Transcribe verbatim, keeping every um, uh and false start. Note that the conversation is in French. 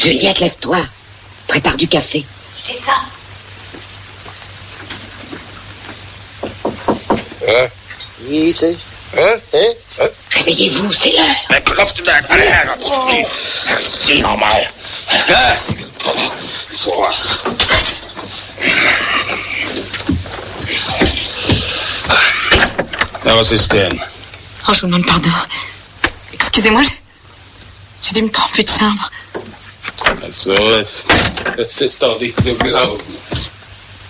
Juliette, lève-toi. Prépare du café. Je fais ça. Hein? Oui, c'est... Hein? Hein? Hein? Réveillez-vous, c'est l'heure. Mais klopft u daar? Zie nou maar. Zoals. Nou, wat is denn? Oh, je vous demande pardon. Excusez-moi, j'ai, j'ai dû me tromper de chambre. So, das, das ist doch nicht zu glauben.